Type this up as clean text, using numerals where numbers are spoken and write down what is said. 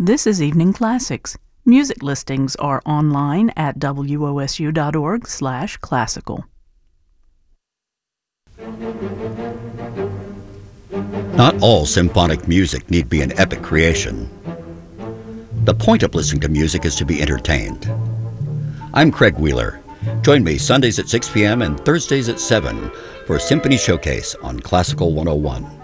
This is Evening Classics. Music listings are online at wosu.org/classical. Not all symphonic music need be an epic creation. The point of listening to music is to be entertained. I'm Craig Wheeler. Join me Sundays at 6 p.m. and Thursdays at 7 for Symphony Showcase on Classical 101.